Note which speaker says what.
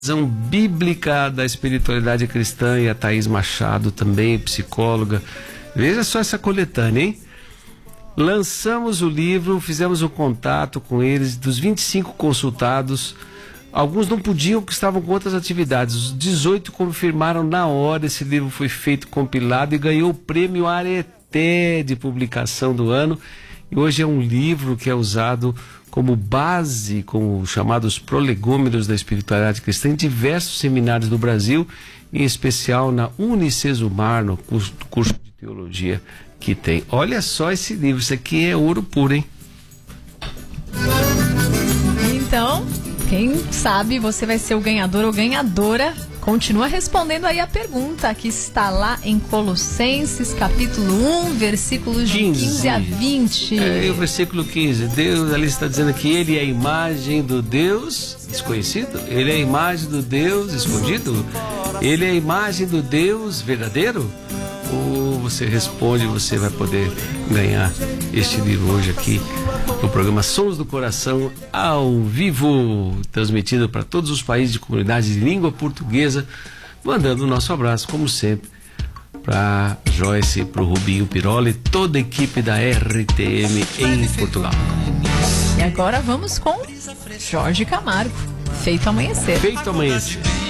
Speaker 1: Visão bíblica da espiritualidade cristã, e a Thaís Machado também, psicóloga. Veja só essa coletânea, hein? Lançamos o livro, fizemos um contato com eles. Dos 25 consultados, alguns não podiam porque estavam com outras atividades. Os 18 confirmaram na hora. Esse livro foi feito, compilado e ganhou o prêmio Areté de publicação do ano. E hoje é um livro que é usado como base, como chamados prolegômenos da espiritualidade cristã, em diversos seminários do Brasil, em especial na Unicesumar, no curso de teologia que tem. Olha só esse livro, isso aqui é ouro puro, hein?
Speaker 2: Então, quem sabe você vai ser o ganhador ou ganhadora. Continua respondendo aí a pergunta que está lá em Colossenses, capítulo 1, versículos de 15 a 20.
Speaker 1: O versículo 15. Deus ali está dizendo que ele é a imagem do Deus desconhecido? Ele é a imagem do Deus escondido? Ele é a imagem do Deus verdadeiro? Ou você responde, você vai poder ganhar este livro hoje aqui no programa Sons do Coração, ao vivo, transmitido para todos os países de comunidade de língua portuguesa. Mandando o nosso abraço, como sempre, para Joyce, para o Rubinho Pirola e toda a equipe da RTM em Portugal.
Speaker 2: E agora vamos com Jorge Camargo, Feito Amanhecer.
Speaker 1: Feito Amanhecer.